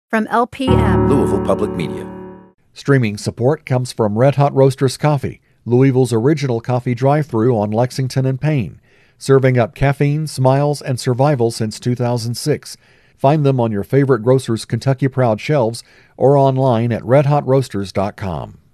From LPM, Louisville Public Media. Streaming support comes from Red Hot Roasters Coffee, Louisville's original coffee drive-thru on Lexington and Payne, serving up caffeine, smiles, and survival since 2006. Find them on your favorite grocer's Kentucky Proud shelves or online at redhotroasters.com.